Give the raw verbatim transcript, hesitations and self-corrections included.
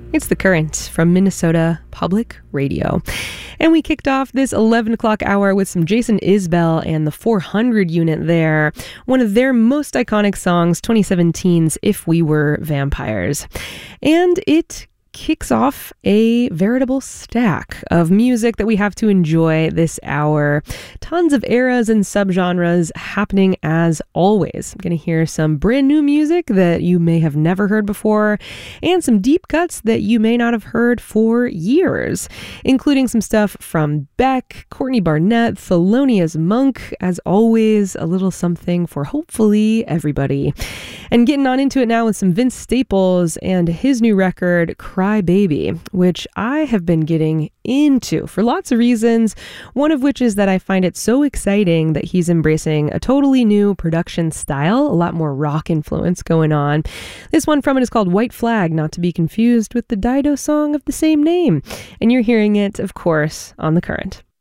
It's The Current from Minnesota Public Radio. And we kicked off this eleven o'clock hour with some Jason Isbell and the four hundred unit there. One of their most iconic songs, twenty seventeen's If We Were Vampires. And it kicks off a veritable stack of music that we have to enjoy this hour. Tons of eras and subgenres happening as always. I'm going to hear some brand new music that you may have never heard before, and some deep cuts that you may not have heard for years, including some stuff from Beck, Courtney Barnett, Thelonious Monk. As always, a little something for hopefully everybody. And getting on into it now with some Vince Staples and his new record, Cry Baby, which I have been getting into for lots of reasons, one of which is that I find it so exciting that he's embracing a totally new production style, a lot more rock influence going on. This one from it is called White Flag, not to be confused with the Dido song of the same name. And you're hearing it, of course, on The Current.